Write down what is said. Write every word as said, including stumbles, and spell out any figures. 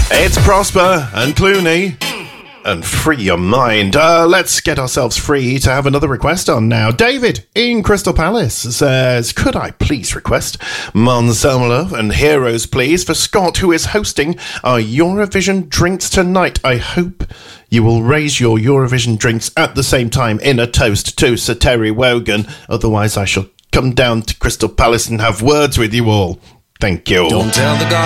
It's Prosper and Clooney. And free your mind. Uh, let's get ourselves free to have another request on now. David in Crystal Palace says, could I please request Måns Zelmerlöw and Heroes, please, for Scott, who is hosting our Eurovision drinks tonight. I hope you will raise your Eurovision drinks at the same time in a toast to Sir Terry Wogan. Otherwise, I shall come down to Crystal Palace and have words with you all. Thank you. Don't tell the God